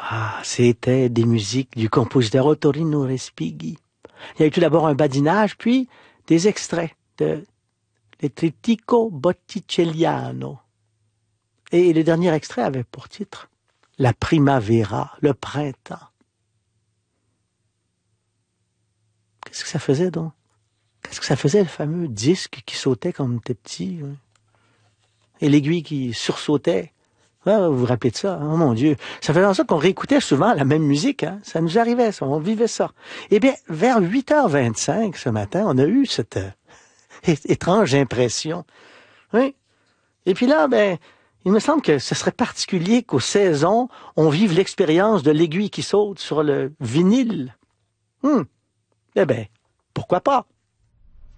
Ah, c'était des musiques du compositeur Ottorino Respighi. Il y a eu tout d'abord un badinage, puis des extraits de Le Trittico Botticelliano. Et le dernier extrait avait pour titre La Primavera, le printemps. Qu'est-ce que ça faisait donc? Qu'est-ce que ça faisait, le fameux disque qui sautait comme t'es petit? Hein? Et l'aiguille qui sursautait? Ouais, vous vous rappelez de ça? Hein? Oh mon Dieu! Ça faisait en sorte qu'on réécoutait souvent la même musique. Hein? Ça nous arrivait, ça, on vivait ça. Eh bien, vers 8h25 ce matin, on a eu cette étrange impression. Oui. Et puis là, il me semble que ce serait particulier qu'aux saisons, on vive l'expérience de l'aiguille qui saute sur le vinyle. Eh bien, pourquoi pas?